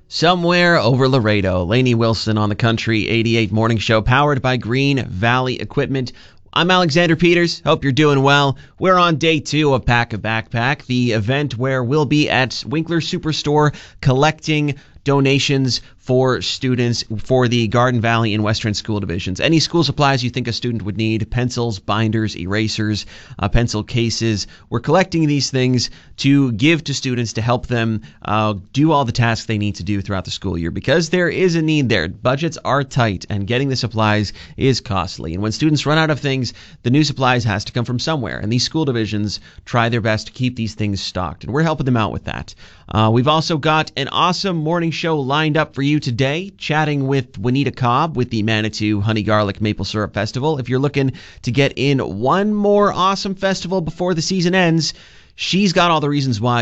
Somewhere over Laredo. Lainey Wilson on the Country 88 Morning Show, powered by Green Valley Equipment. I'm Alexander Peters. Hope you're doing well. We're on day 2 of Pack a Backpack, the event where we'll be at Winkler Superstore collecting donations for students for the Garden Valley and Western School Divisions. Any school supplies you think a student would need, pencils, binders, erasers, pencil cases. We're collecting these things to give to students to help them do all the tasks they need to do throughout the school year, because there is a need there. Budgets are tight and getting the supplies is costly. And when students run out of things, the new supplies has to come from somewhere. And these school divisions try their best to keep these things stocked. And we're helping them out with that. We've also got an awesome morning show lined up for you today, chatting with Juanita Cobb with the Manitou Honey Garlic Maple Syrup Festival. If you're looking to get in one more awesome festival before the season ends, she's got all the reasons why